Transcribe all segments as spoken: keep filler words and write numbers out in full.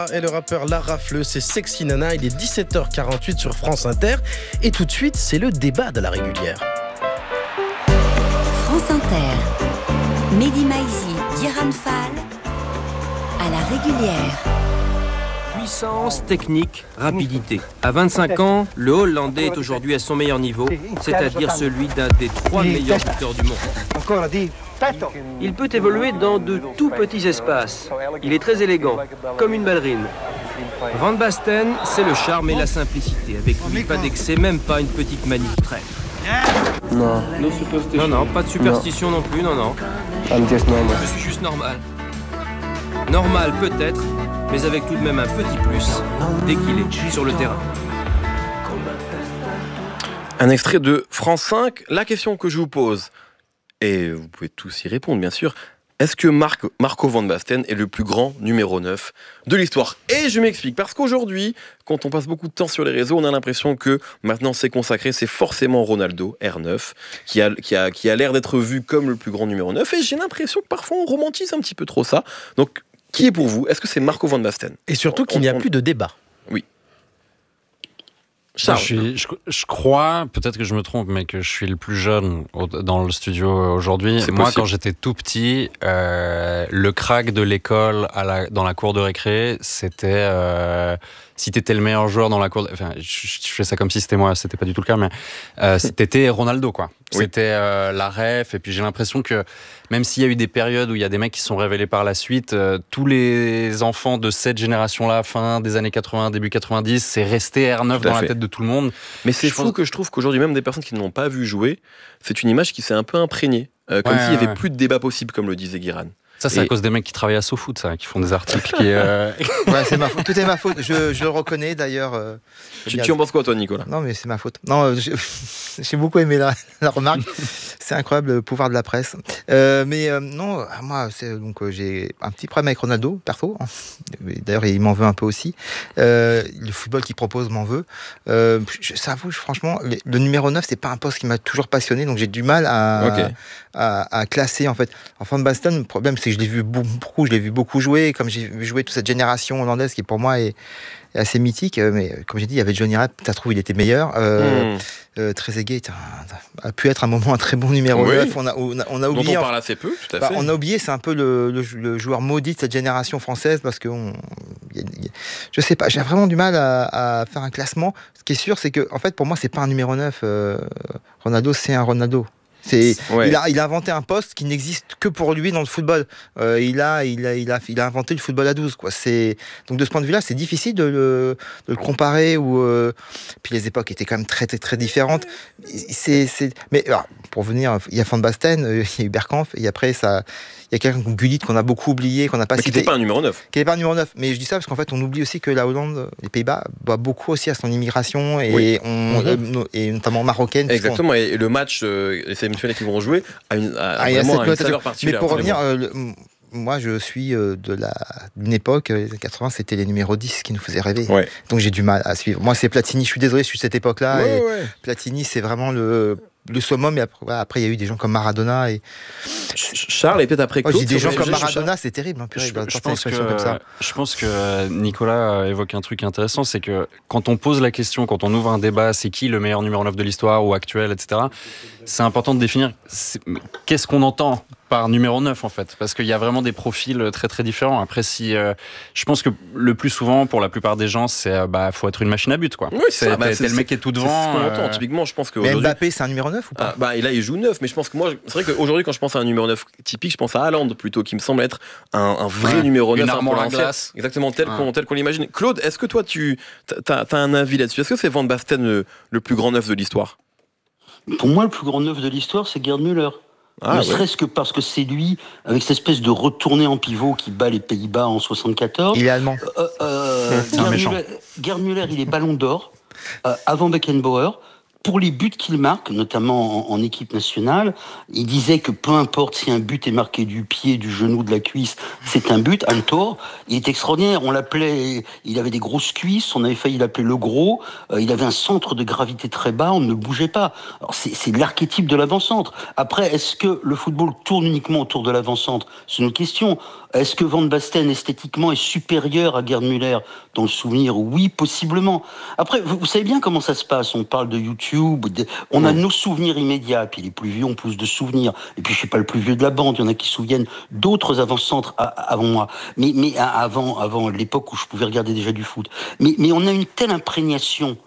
et le rappeur La Rafle, c'est Sexy Nana, il est dix-sept heures quarante-huit sur France Inter. Et tout de suite, c'est le débat de la régulière. France Inter, Mehdi Maizi, Guérin Fall, à la régulière. Puissance, technique, rapidité. À vingt-cinq ans, le Hollandais est aujourd'hui à son meilleur niveau, c'est-à-dire celui d'un des trois meilleurs buteurs du monde. Il peut évoluer dans de tout petits espaces. Il est très élégant, comme une ballerine. Van Basten, c'est le charme et la simplicité. Avec lui, pas d'excès, même pas une petite manie qui traîne. Non. Non, non, pas de superstition non, non plus, non, non. I'm just normal. Je suis juste normal. Normal peut-être, mais avec tout de même un petit plus, dès qu'il est sur le terrain. Un extrait de France cinq. La question que je vous pose, et vous pouvez tous y répondre bien sûr, est-ce que Marc, Marco Van Basten est le plus grand numéro neuf de l'histoire ? Et je m'explique, parce qu'aujourd'hui, quand on passe beaucoup de temps sur les réseaux, on a l'impression que maintenant c'est consacré, c'est forcément Ronaldo, R neuf, qui a, qui a, qui a l'air d'être vu comme le plus grand numéro neuf, et j'ai l'impression que parfois on romantise un petit peu trop ça. Donc, qui est pour vous ? Est-ce que c'est Marco Van Basten ? Et surtout qu'il n'y a on... plus de débat. Oui. Moi, je, suis, je, je crois, peut-être que je me trompe, mais que je suis le plus jeune au, dans le studio aujourd'hui. C'est Moi, possible. Quand j'étais tout petit, euh, le crack de l'école à la, dans la cour de récré, c'était euh, si t'étais le meilleur joueur dans la cour. De, enfin, je, je fais ça comme si c'était moi, c'était pas du tout le cas, mais euh, t'étais Ronaldo, quoi. Oui. C'était euh, la ref, et puis j'ai l'impression que même s'il y a eu des périodes où il y a des mecs qui se sont révélés par la suite, euh, tous les enfants de cette génération-là, fin des années quatre-vingts, début quatre-vingt-dix, c'est resté R neuf dans fait. La tête de tout le monde. Mais c'est je fou pense... que je trouve qu'aujourd'hui, même des personnes qui ne l'ont pas vu jouer, c'est une image qui s'est un peu imprégnée, euh, comme ouais, s'il n'y avait ouais. plus de débat possible, comme le disait Guérin. Ça, c'est et... à cause des mecs qui travaillent à SoFoot, ça, qui font des articles. qui, euh... ouais, c'est ma faute. Tout est ma faute. Je, je le reconnais d'ailleurs. Euh, tu, tu en penses quoi, toi, Nicolas ? Non, mais c'est ma faute. Non, je, j'ai beaucoup aimé la, la remarque. C'est incroyable le pouvoir de la presse. Euh, mais euh, non, moi, c'est, donc, euh, j'ai un petit problème avec Ronaldo, perso. Hein. D'ailleurs, il m'en veut un peu aussi. Euh, le football qu'il propose m'en veut. Euh, je, ça avoue, franchement, le, le numéro neuf, c'est pas un poste qui m'a toujours passionné, donc j'ai du mal à, okay. à, à classer, en fait. Enfin, Van Basten, le problème, c'est que je l'ai vu beaucoup, je l'ai vu beaucoup jouer, comme j'ai vu jouer toute cette génération hollandaise qui, pour moi, est, est assez mythique. Mais comme j'ai dit, il y avait Johnny Rep, tu as trouvé, il était meilleur. Euh, mmh. euh, Trezeguet a, a pu être un moment un très bon numéro oui. neuf. On a, on a, on a oublié. Dont on parle assez peu, tout à bah, fait. On a oublié, c'est un peu le, le, le joueur maudit de cette génération française parce que, on, y a, y a, je sais pas, j'ai vraiment du mal à, à faire un classement. Ce qui est sûr, c'est que, en fait, pour moi, c'est pas un numéro neuf. Euh, Ronaldo, c'est un Ronaldo. C'est, ouais. il, a, il a inventé un poste qui n'existe que pour lui dans le football. Euh, il, a, il, a, il, a, il a inventé le football à douze. Quoi. C'est, donc de ce point de vue-là, c'est difficile de le, de le comparer. Ou, euh, puis les époques étaient quand même très, très, très différentes. C'est, c'est, mais alors, pour venir, il y a Van Basten, euh, il y a eu Bergkamp, et après, ça, il y a quelqu'un comme Gullit qu'on a beaucoup oublié, qu'on n'a pas mais cité. Qui n'était pas un numéro neuf. Qui n'était pas un numéro neuf. Mais je dis ça parce qu'en fait, on oublie aussi que la Hollande, les Pays-Bas, doit beaucoup aussi à son immigration, et, oui. on, mm-hmm. euh, et notamment marocaine. Exactement, et le match, euh, les semi-finales qui vont jouer, a, une, a ah, vraiment une saveur particulière. Mais pour revenir, euh, le, moi je suis euh, de la, d'une époque, les années quatre-vingts, c'était les numéros dix qui nous faisaient rêver. Ouais. Donc j'ai du mal à suivre. Moi c'est Platini, je suis désolé, je suis de cette époque-là. Ouais, et ouais. Platini, c'est vraiment le... le summum, et après, après il y a eu des gens comme Maradona et Charles et peut-être après Claude. Oh, des gens comme Maradona, c'est terrible. Hein, purée, je, je, pense que, comme ça. je pense que Nicolas évoque un truc intéressant, c'est que quand on pose la question, quand on ouvre un débat, c'est qui le meilleur numéro neuf de l'histoire ou actuel, et cetera. C'est important de définir qu'est-ce qu'on entend par numéro neuf en fait, parce qu'il y a vraiment des profils très très différents. Après, si euh, je pense que le plus souvent, pour la plupart des gens, c'est bah faut être une machine à but quoi. Oui, c'est, c'est, ça, bah, t'es, c'est, t'es le mec qui est tout devant. C'est ce qu'on euh... entend. Typiquement, je pense que mais Mbappé, c'est un numéro neuf ou pas? ah, Bah là, il joue neuf, mais je pense que moi, c'est vrai qu'aujourd'hui, quand je pense à un numéro neuf typique, je pense à Haaland plutôt, qui me semble être un, un vrai ouais, numéro neuf. Une armoire en glace. Exactement, tel, ouais. qu'on, tel qu'on l'imagine. Claude, est-ce que toi, tu as, as un avis là-dessus? Est-ce que c'est Van Basten le, le plus grand neuf de l'histoire? Pour moi, le plus grand neuf de l'histoire, c'est Gerd Müller. Ah, ne ouais. serait-ce que parce que c'est lui, avec cette espèce de retournée en pivot qui bat les Pays-Bas en soixante-quatorze. Il est allemand. Euh, euh, Gerd, Müller, Gerd Müller, il est ballon d'or, euh, avant Beckenbauer. Pour les buts qu'il marque, notamment en, en équipe nationale, il disait que peu importe si un but est marqué du pied, du genou, de la cuisse, c'est un but, un Tor. Il est extraordinaire. On l'appelait, il avait des grosses cuisses, on avait failli l'appeler le gros. Euh, il avait un centre de gravité très bas, on ne bougeait pas. Alors c'est, c'est l'archétype de l'avant-centre. Après, est-ce que le football tourne uniquement autour de l'avant-centre? C'est une autre question. Est-ce que Van Basten, esthétiquement, est supérieur à Gerd Müller? Dans le souvenir, oui, possiblement. Après, vous, vous savez bien comment ça se passe. On parle de YouTube, de, on a nos souvenirs immédiats, puis les plus vieux ont plus de souvenirs. Et puis, je suis pas le plus vieux de la bande, il y en a qui se souviennent d'autres avant-centres à, avant moi. Mais, mais avant, avant l'époque où je pouvais regarder déjà du foot. Mais, mais on a une telle imprégnation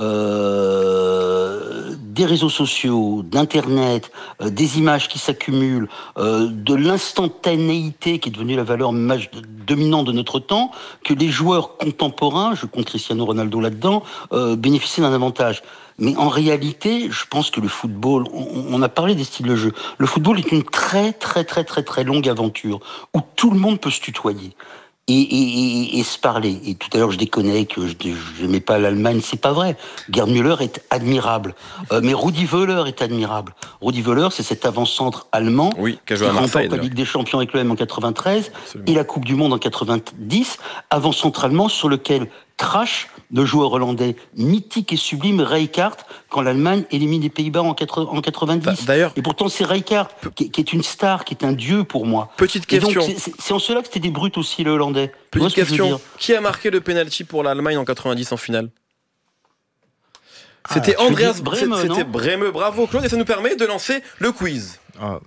Euh, des réseaux sociaux, d'internet, euh, des images qui s'accumulent, euh, de l'instantanéité qui est devenue la valeur maj- dominante de notre temps, que les joueurs contemporains, je compte Cristiano Ronaldo là-dedans, euh, bénéficient d'un avantage. Mais en réalité, je pense que le football, on, on a parlé des styles de jeu, le football est une très très très très très longue aventure où tout le monde peut se tutoyer. Et, et, et, et se parler. Et tout à l'heure, je déconnais que je n'aimais pas l'Allemagne. C'est pas vrai. Gerd Müller est admirable. Euh, mais Rudi Völler est admirable. Rudi Völler, c'est cet avant-centre allemand oui, qui a joué à Marseille, remporte la Ligue des Champions avec l'O M en quatre-vingt-treize Absolument. Et la Coupe du Monde en quatre-vingt-dix. Avant-centre allemand sur lequel crache le joueur hollandais mythique et sublime Rijkaard quand l'Allemagne élimine les Pays-Bas en, quatre-vingt-dix. D'ailleurs, et pourtant c'est Rijkaard qui, qui est une star, qui est un dieu pour moi. Petite question. Et donc, c'est, c'est en cela que c'était des brutes aussi le Hollandais. Petite question. Qui a marqué le penalty pour l'Allemagne en quatre-vingt-dix en finale? C'était ah, Andreas Brehme. C'était Brehme. Bravo Claude, et ça nous permet de lancer le quiz. Ah.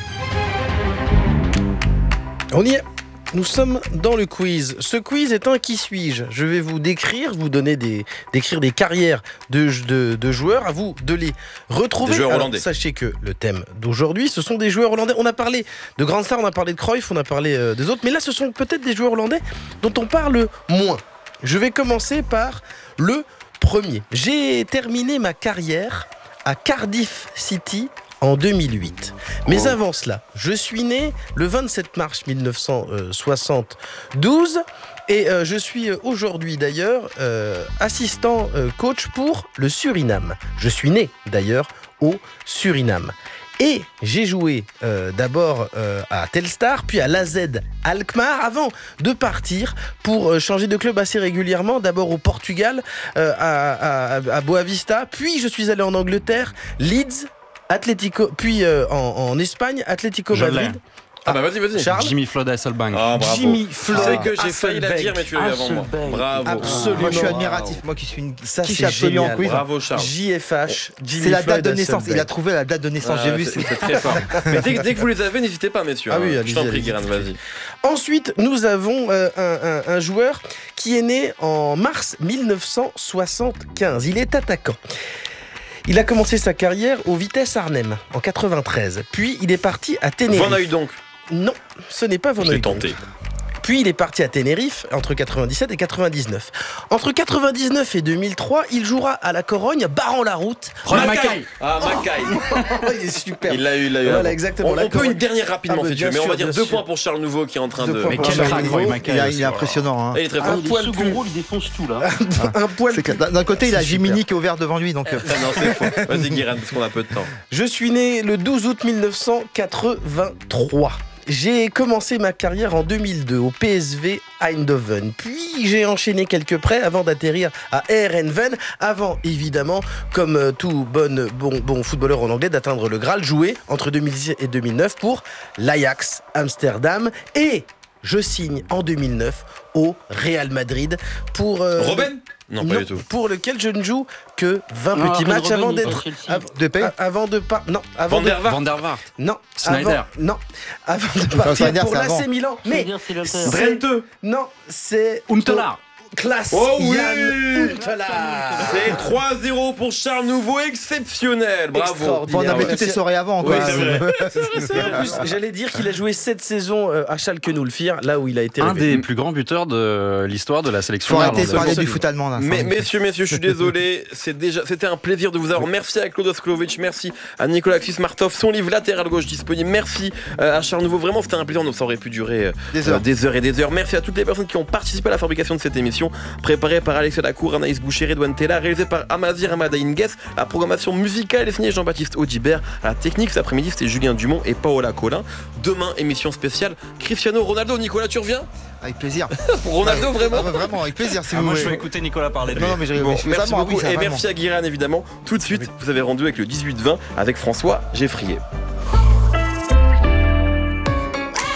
On y est. Nous sommes dans le quiz. Ce quiz est un qui suis-je. Je vais vous décrire, vous donner des, décrire des carrières de, de, de joueurs. À vous de les retrouver. Des joueurs Alors, hollandais. Sachez que le thème d'aujourd'hui, ce sont des joueurs hollandais. On a parlé de grandes stars, on a parlé de Cruyff, on a parlé euh, des autres. Mais là, ce sont peut-être des joueurs hollandais dont on parle moins. Je vais commencer par le premier. J'ai terminé ma carrière à Cardiff City en deux mille huit. Mais oh. avant cela, je suis né le vingt-sept mars mille neuf cent soixante-douze et euh, je suis aujourd'hui d'ailleurs euh, assistant euh, coach pour le Suriname. Je suis né d'ailleurs au Suriname. Et j'ai joué euh, d'abord euh, à Telstar, puis à l'A Z Alkmaar, avant de partir pour euh, changer de club assez régulièrement, d'abord au Portugal, euh, à, à, à Boavista, puis je suis allé en Angleterre, Leeds, Atlético, puis euh, en, en Espagne, Atlético Madrid. Ah bah vas-y, vas-y. Charles Jimmy Floyd Hasselbank. Ah, bravo. Jimmy Floyd. Tu sais que j'ai failli la dire, mais tu l'as eu avant moi. Bravo. Absolument. Moi, je suis admiratif. Moi qui suis une ça, quiche c'est absolue en quiz. Bravo, Charles. J F H, Jimmy C'est la Floyd date de naissance. Hasselbank. Il a trouvé la date de naissance. Ah, J'ai vu. C'est, c'est très fort. Mais dès, dès que vous les avez, n'hésitez pas, messieurs. Ah oui, hein. Je t'en prie, Guérin, vas-y. Ensuite, nous avons euh, un, un, un joueur qui est né en mars mille neuf cent soixante-quinze. Il est attaquant. Il a commencé sa carrière au Vitesse Arnhem en quatre-vingt-treize. Puis il est parti à Tenerife. Van Hooijdonk. Non, ce n'est pas Van Hooijdonk. Je l'ai tenté. Puis il est parti à Tenerife entre quatre-vingt-dix-sept et quatre-vingt-dix-neuf. Entre quatre-vingt-dix-neuf et deux mille trois, il jouera à la Corogne, barrant la route. Mackay. Ah, Mackay. Oh, il est super. Il l'a eu, il l'a eu. Voilà, exactement. On, on peut une dernière rapidement, ah, si tu veux, mais on va dire deux sûr. points pour Charles Nouveau qui est en train deux de. Mais quel crack, il, il est impressionnant. Hein. Il est très fort. Un poil plus gros, il défonce tout là. Un poil. C'est d'un côté, il a Jiminy qui est ouvert devant lui, donc. Non, c'est faux. Vas-y, Guérin, parce qu'on a peu de temps. Je suis né le douze août mille neuf cent quatre-vingt-trois. J'ai commencé ma carrière en deux mille deux au P S V Eindhoven. Puis j'ai enchaîné quelques prêts avant d'atterrir à Heerenveen. Avant, évidemment, comme tout bon, bon, bon footballeur en anglais, d'atteindre le Graal, jouer entre deux mille dix et deux mille neuf pour l'Ajax Amsterdam. Et je signe en deux mille neuf au Real Madrid pour... Euh, Robben ? Non, pas non, du tout. Pour lequel je ne joue que vingt non, petits matchs avant d'être... Av- de paix Avant de pas... Non, avant Van der de... Vaart. Van der Vaart. Non, Snyder. Avant, non, avant de partir Snyder, pour c'est l'A C avant. Milan. Mais C'est Drenthe. non, c'est Huntelaar. classe. Oh oui. Yann Huntelaar. C'est trois zéro pour Charles Nouveau, exceptionnel. Bravo. Extraordinaire. On avait Ouais. toutes les soirées avant. Oui, Quoi. c'est vrai. Et en plus, j'allais dire qu'il a joué sept saisons euh, à Schalke Nulfir, là où il a été Un révélé. des plus grands buteurs de l'histoire de la sélection Faut arrêter de néerlandaise. parler du foot allemand là. Mais, ça- messieurs, messieurs, je suis désolé. C'est déjà, c'était un plaisir de vous avoir. Merci à Claude Osklovic, merci à Nicolas Martov, son livre latéral gauche disponible. Merci euh, à Charles Nouveau. Vraiment, c'était un plaisir. Ça aurait pu durer euh, Des heures. euh, des heures et des heures. Merci à toutes les personnes qui ont participé à la fabrication de cette émission, préparée par Alexia Lacour, Anaïs Boucher, Edouane Tella, réalisée par Amazir Amadaïn Guess. La programmation musicale est signée Jean-Baptiste Audibert. À la technique, cet après-midi, c'était Julien Dumont et Paola Colin. Demain, émission spéciale Cristiano Ronaldo. Nicolas, tu reviens Avec plaisir. pour Ronaldo, vraiment? Ah, vraiment, avec plaisir. Si Ah, vous moi, je voulez. vais écouter Nicolas parler de lui. Non, non, mais j'ai Bon, mais je- merci vraiment, beaucoup oui, ça, et vraiment. merci à Guiran évidemment. Tout de suite, vous avez rendu avec le dix-huit vingt avec François Geffrier.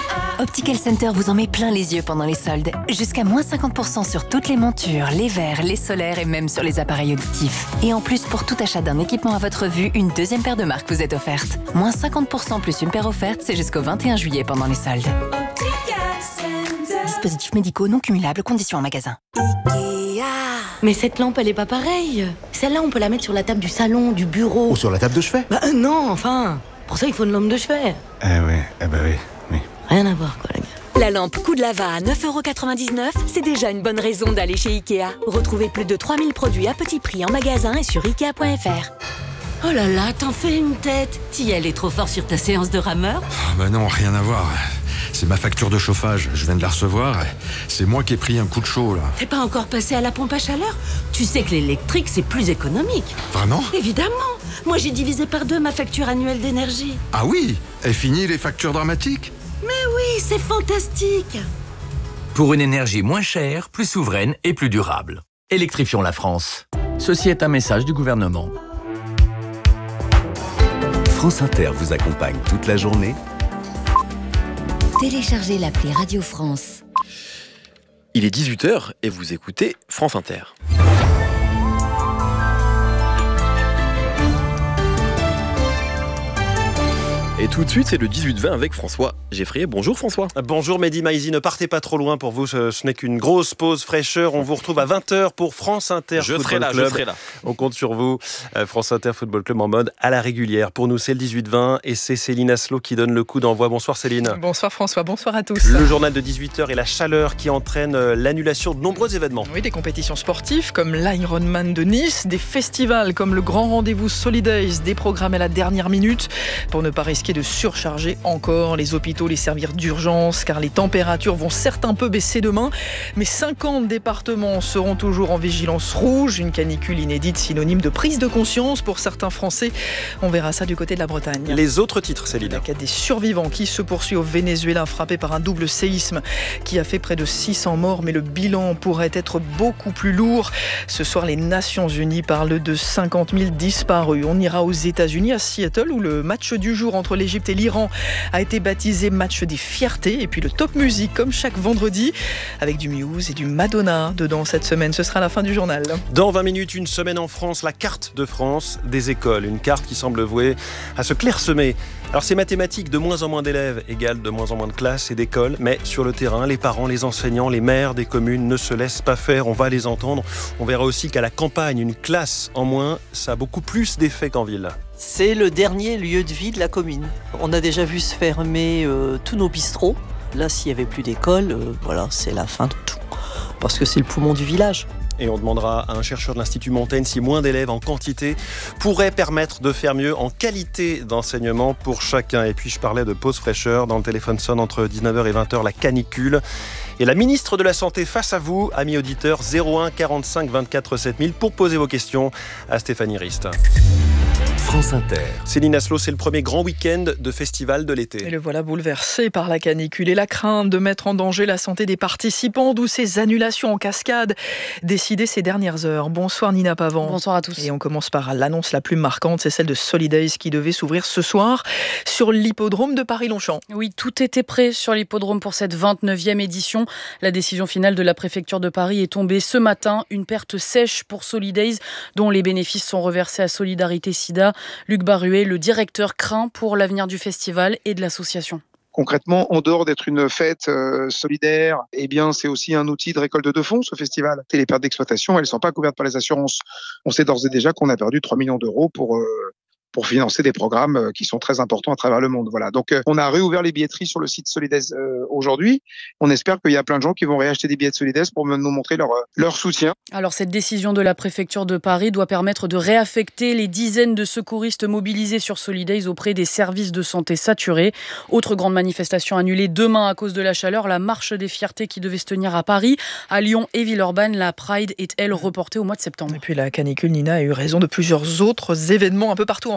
Optical Center vous en met plein les yeux pendant les soldes. Jusqu'à moins cinquante pour cent sur toutes les montures, les verres, les solaires et même sur les appareils auditifs. Et en plus, pour tout achat d'un équipement à votre vue, une deuxième paire de marques vous est offerte. Moins cinquante pour cent plus une paire offerte, c'est jusqu'au vingt et un juillet pendant les soldes. Dispositifs médicaux non cumulables, conditions en magasin. Mais cette lampe, elle est pas pareille. Celle-là, on peut la mettre sur la table du salon, du bureau. Ou sur la table de chevet. Bah euh, non, enfin. Pour ça, il faut une lampe de chevet. Eh ouais, eh bah oui, oui. Rien à voir, quoi, les gars. La lampe coup de lava à neuf euros quatre-vingt-dix-neuf, c'est déjà une bonne raison d'aller chez Ikea. Retrouvez plus de trois mille produits à petit prix en magasin et sur ikea point f r. Oh là là, t'en fais une tête. Tiel est trop fort sur ta séance de rameur. Oh bah non, rien à voir. C'est ma facture de chauffage, je viens de la recevoir. C'est moi qui ai pris un coup de chaud, là. T'es pas encore passé à la pompe à chaleur? Tu sais que l'électrique, c'est plus économique. Vraiment? Évidemment. Moi, j'ai divisé par deux ma facture annuelle d'énergie. Ah oui? Et fini les factures dramatiques? Mais oui, c'est fantastique. Pour une énergie moins chère, plus souveraine et plus durable. Électrifions la France. Ceci est un message du gouvernement. France Inter vous accompagne toute la journée. Téléchargez l'appli Radio France. Il est dix-huit heures et vous écoutez France Inter. Et tout de suite, c'est le dix-huit vingt avec François Geffrier. Bonjour François. Bonjour Mehdi Maizi, ne partez pas trop loin pour vous, ce, ce n'est qu'une grosse pause fraîcheur. On vous retrouve à vingt heures pour France Inter je Football serai là, Club. Je serai là. On compte sur vous, euh, France Inter Football Club en mode à la régulière. Pour nous, c'est le dix-huit vingt et c'est Céline Aslo qui donne le coup d'envoi. Bonsoir Céline. Bonsoir François, bonsoir à tous. Le journal de dix-huit heures et la chaleur qui entraîne l'annulation de nombreux événements. Oui, des compétitions sportives comme l'Ironman de Nice, des festivals comme le Grand Rendez-vous Solidays, des programmes à la dernière minute pour ne pas risquer de surcharger encore les hôpitaux, les services d'urgence, car les températures vont certes un peu baisser demain, mais cinquante départements seront toujours en vigilance rouge, une canicule inédite synonyme de prise de conscience pour certains Français. On verra ça du côté de la Bretagne. Les autres titres, Céline. La quête des survivants qui se poursuit au Venezuela, frappé par un double séisme qui a fait près de six cents morts, mais le bilan pourrait être beaucoup plus lourd. Ce soir, les Nations Unies parlent de cinquante mille disparus. On ira aux États-Unis, à Seattle, où le match du jour entre l'Égypte et l'Iran a été baptisé match des fiertés. Et puis le top musique, comme chaque vendredi, avec du Muse et du Madonna dedans cette semaine. Ce sera la fin du journal. Dans vingt minutes, une semaine en France, la carte de France des écoles. Une carte qui semble vouée à se clairsemer. Alors c'est mathématique, de moins en moins d'élèves égale de moins en moins de classes et d'écoles, mais sur le terrain, les parents, les enseignants, les maires des communes ne se laissent pas faire, on va les entendre. On verra aussi qu'à la campagne, une classe en moins, ça a beaucoup plus d'effet qu'en ville. C'est le dernier lieu de vie de la commune. On a déjà vu se fermer euh, tous nos bistrots. Là, s'il n'y avait plus d'école, euh, voilà, c'est la fin de tout. Parce que c'est le poumon du village. Et on demandera à un chercheur de l'Institut Montaigne si moins d'élèves en quantité pourrait permettre de faire mieux en qualité d'enseignement pour chacun. Et puis je parlais de pause fraîcheur, dans le téléphone sonne entre dix-neuf heures et vingt heures, la canicule. Et la ministre de la Santé face à vous, amis auditeurs, zéro un quarante-cinq vingt-quatre sept mille pour poser vos questions à Stéphanie Rist. France Inter. Céline Aslo, c'est le premier grand week-end de festival de l'été. Et le voilà bouleversé par la canicule et la crainte de mettre en danger la santé des participants, d'où ces annulations en cascade décidées ces dernières heures. Bonsoir Nina Pavant. Bonsoir à tous. Et on commence par l'annonce la plus marquante, c'est celle de Solidays qui devait s'ouvrir ce soir sur l'hippodrome de Paris-Longchamp. Oui, tout était prêt sur l'hippodrome pour cette vingt-neuvième édition. La décision finale de la préfecture de Paris est tombée ce matin. Une perte sèche pour Solidays, dont les bénéfices sont reversés à Solidarité Sida. Luc Baruet, le directeur, craint pour l'avenir du festival et de l'association. Concrètement, en dehors d'être une fête euh, solidaire, eh bien, c'est aussi un outil de récolte de fonds, ce festival. Et les pertes d'exploitation, elles ne sont pas couvertes par les assurances. On sait d'ores et déjà qu'on a perdu trois millions d'euros pour... Euh, pour financer des programmes qui sont très importants à travers le monde. Voilà. Donc, euh, on a réouvert les billetteries sur le site Solidays euh, aujourd'hui. On espère qu'il y a plein de gens qui vont réacheter des billets de Solidays pour nous montrer leur, leur soutien. Alors, cette décision de la préfecture de Paris doit permettre de réaffecter les dizaines de secouristes mobilisés sur Solidays auprès des services de santé saturés. Autre grande manifestation annulée demain à cause de la chaleur, la marche des fiertés qui devait se tenir à Paris. À Lyon et Villeurbanne, la Pride est, elle, reportée au mois de septembre. Et puis la canicule, Nina, a eu raison de plusieurs autres événements un peu partout en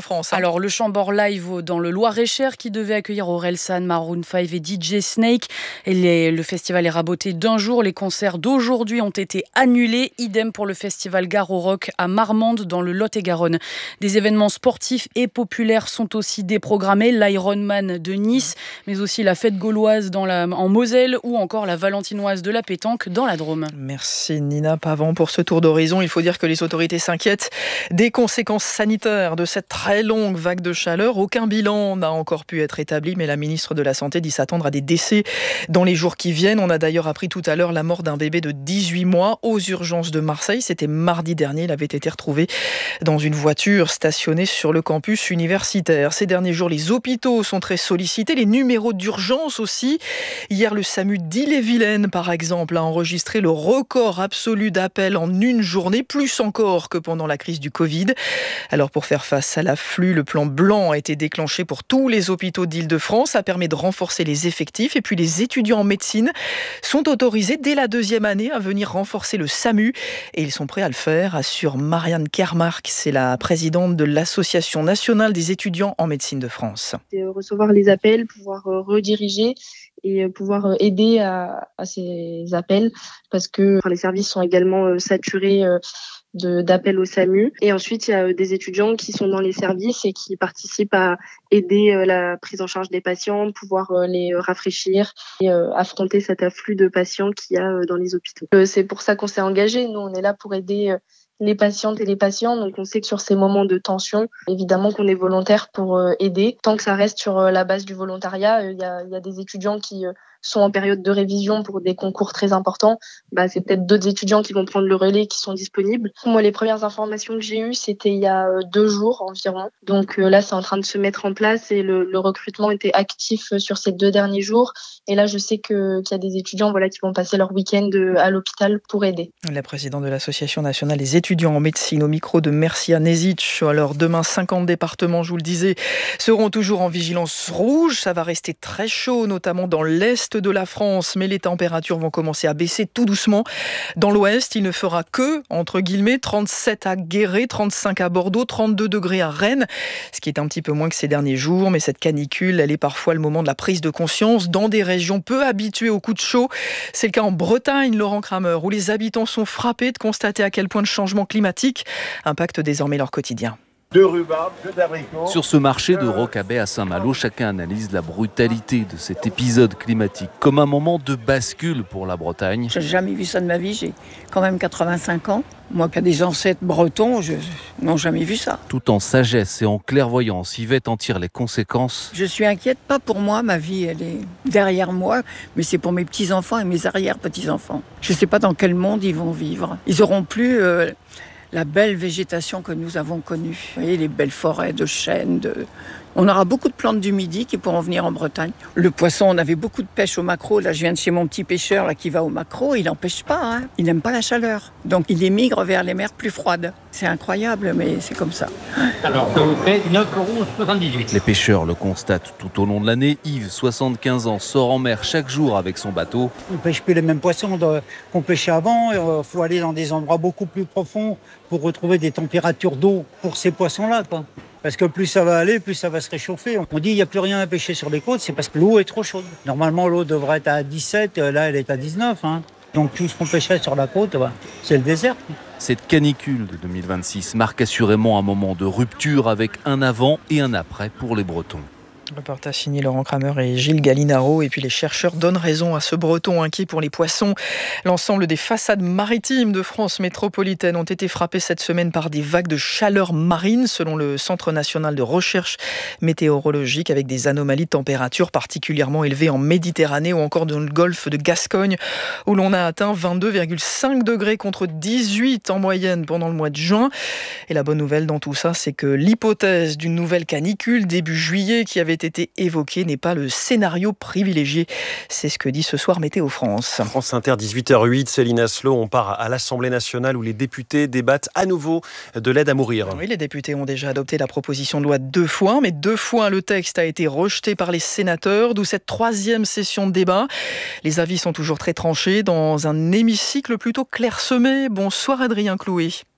France. Hein. Alors, le Chambord Live dans le Loir-et-Cher qui devait accueillir Orelsan, Maroon cinq et D J Snake. Et les, le festival est raboté d'un jour. Les concerts d'aujourd'hui ont été annulés. Idem pour le festival Garo Rock à Marmande dans le Lot-et-Garonne. Des événements sportifs et populaires sont aussi déprogrammés. L'Ironman de Nice, mais aussi la fête gauloise dans la, en Moselle ou encore la valentinoise de la pétanque dans la Drôme. Merci Nina Pavant pour ce tour d'horizon. Il faut dire que les autorités s'inquiètent des conséquences sanitaires de cette très longue vague de chaleur. Aucun bilan n'a encore pu être établi, mais la ministre de la Santé dit s'attendre à des décès dans les jours qui viennent. On a d'ailleurs appris tout à l'heure la mort d'un bébé de dix-huit mois aux urgences de Marseille. C'était mardi dernier. Il avait été retrouvé dans une voiture stationnée sur le campus universitaire. Ces derniers jours, les hôpitaux sont très sollicités, les numéros d'urgence aussi. Hier, le SAMU d'Ille-et-Vilaine, par exemple, a enregistré le record absolu d'appels en une journée, plus encore que pendant la crise du Covid. Alors, pour faire face à l'afflux, le plan blanc a été déclenché pour tous les hôpitaux d'Île-de-France. Ça permet de renforcer les effectifs. Et puis, les étudiants en médecine sont autorisés dès la deuxième année à venir renforcer le SAMU. Et ils sont prêts à le faire, assure Marianne Kermark. C'est la présidente de l'Association nationale des étudiants en médecine de France. C'est recevoir les appels, pouvoir rediriger et pouvoir aider à, à ces appels parce que enfin, les services sont également saturés de, d'appels au SAMU. Et ensuite, il y a des étudiants qui sont dans les services et qui participent à aider la prise en charge des patients, pouvoir les rafraîchir et affronter cet afflux de patients qu'il y a dans les hôpitaux. C'est pour ça qu'on s'est engagé. Nous, on est là pour aider les patientes et les patients. Donc, on sait que sur ces moments de tension, évidemment qu'on est volontaire pour aider. Tant que ça reste sur la base du volontariat, il y a, il y a des étudiants qui sont en période de révision pour des concours très importants. Bah, c'est peut-être d'autres étudiants qui vont prendre le relais, qui sont disponibles. Moi, les premières informations que j'ai eues, c'était il y a deux jours environ. Donc là, c'est en train de se mettre en place et le, le recrutement était actif sur ces deux derniers jours. Et là, je sais que, qu'il y a des étudiants voilà, qui vont passer leur week-end à l'hôpital pour aider. La présidente de l'Association nationale des étudiants en médecine au micro de Mercia Nezic. Alors demain, cinquante départements, je vous le disais, seront toujours en vigilance rouge. Ça va rester très chaud, notamment dans l'est de la France, mais les températures vont commencer à baisser tout doucement. Dans l'ouest, il ne fera que, entre guillemets, trente-sept à Guéret, trente-cinq à Bordeaux, trente-deux degrés à Rennes, ce qui est un petit peu moins que ces derniers jours, mais cette canicule, elle est parfois le moment de la prise de conscience dans des régions peu habituées aux coups de chaud. C'est le cas en Bretagne, Laurent Kramer, où les habitants sont frappés de constater à quel point le changement climatique impacte désormais leur quotidien. De rhubarbe, que d'abricots. Sur ce marché de Rocabet à Saint-Malo, chacun analyse la brutalité de cet épisode climatique comme un moment de bascule pour la Bretagne. J'ai jamais vu ça de ma vie, j'ai quand même quatre-vingt-cinq ans. Moi qui ai des ancêtres bretons, je n'ai jamais vu ça. Tout en sagesse et en clairvoyance, Yvette en tire les conséquences. Je suis inquiète, pas pour moi, ma vie elle est derrière moi, mais c'est pour mes petits-enfants et mes arrière-petits-enfants. Je ne sais pas dans quel monde ils vont vivre. Ils n'auront plus... Euh, la belle végétation que nous avons connue. Vous voyez, les belles forêts de chênes. De... On aura beaucoup de plantes du Midi qui pourront venir en Bretagne. Le poisson, on avait beaucoup de pêche au maquereau. Là, je viens de chez mon petit pêcheur là, qui va au maquereau. Il n'en pêche pas. Hein. Il n'aime pas la chaleur. Donc, il émigre vers les mers plus froides. C'est incroyable, mais c'est comme ça. Alors, ça vous fait neuf euros soixante-dix-huit. Les pêcheurs le constatent tout au long de l'année. Yves, soixante-quinze ans, sort en mer chaque jour avec son bateau. On ne pêche plus les mêmes poissons qu'on pêchait avant. Il faut aller dans des endroits beaucoup plus profonds pour retrouver des températures d'eau pour ces poissons-là, quoi. Parce que plus ça va aller, plus ça va se réchauffer. On dit qu'il n'y a plus rien à pêcher sur les côtes, c'est parce que l'eau est trop chaude. Normalement, l'eau devrait être à dix-sept, là elle est à dix-neuf. Hein. Donc tout ce qu'on pêchait sur la côte, bah, c'est le désert. Cette canicule de deux mille vingt-six marque assurément un moment de rupture avec un avant et un après pour les Bretons. Reportage signé Laurent Kramer et Gilles Gallinaro. Et puis les chercheurs donnent raison à ce Breton inquiet pour les poissons. L'ensemble des façades maritimes de France métropolitaine ont été frappées cette semaine par des vagues de chaleur marine, selon le Centre national de recherche météorologique, avec des anomalies de température particulièrement élevées en Méditerranée ou encore dans le golfe de Gascogne, où l'on a atteint vingt-deux virgule cinq degrés contre dix-huit en moyenne pendant le mois de juin. Et la bonne nouvelle dans tout ça, c'est que l'hypothèse d'une nouvelle canicule début juillet qui avait été évoqué n'est pas le scénario privilégié. C'est ce que dit ce soir Météo France. France Inter, dix-huit heures huit, Céline Asselot, on part à l'Assemblée nationale où les députés débattent à nouveau de l'aide à mourir. Oui, les députés ont déjà adopté la proposition de loi deux fois, mais deux fois le texte a été rejeté par les sénateurs, d'où cette troisième session de débat. Les avis sont toujours très tranchés dans un hémicycle plutôt clairsemé. Bonsoir Adrien Clouet.